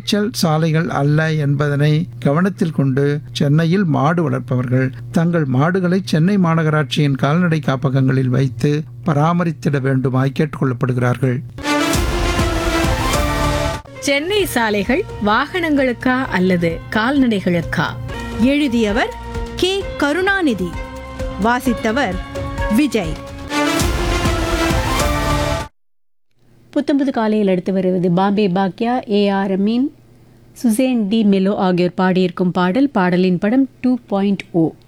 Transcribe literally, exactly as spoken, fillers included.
மேய்ச்சல் சாலைகள் அல்ல என்பதனை கவனத்தில் கொண்டு சென்னையில் மாடு வளர்ப்பவர்கள் தங்கள் மாடுகளை சென்னை மாநகராட்சியின் கால்நடை காப்பகங்களில் வைத்து பராமரித்திட வேண்டுமாய் கேட்டுக்கொள்ளப்படுகிறார்கள். சென்னை சாலைகள் வாகனங்களுக்கா அல்லது கால்நடைகளுக்கா? எழுதியவர் கே. கருணாநிதி. வாசித்தவர் விஜய். புத்தம்புது காலையில் அடுத்து வருவது Bombay Bhagya, A R Ameen, Suzanne D mellow ஆகியோர் பாடியிருக்கும் பாடல். பாடலின் படம் டூ பாயிண்ட் ஓ.